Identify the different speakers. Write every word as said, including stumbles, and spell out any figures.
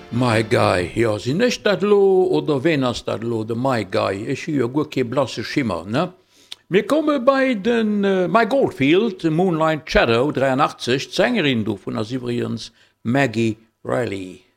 Speaker 1: My Guy, ja si nicht dat lo oder wen ass dat lo de My Guy ich hi go ke blasse Schimmer ne. Mir komme bei den äh, My Goldfield Moonlight Shadow dreiundachtzig Sängerin du vun as Ibriens Maggie Riley.